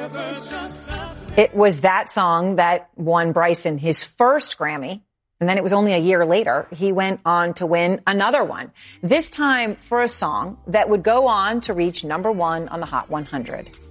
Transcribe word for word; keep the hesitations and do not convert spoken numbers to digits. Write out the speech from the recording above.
It was that song that won Bryson his first Grammy. And then it was only a year later, he went on to win another one. This time for a song that would go on to reach number one on the Hot one hundred.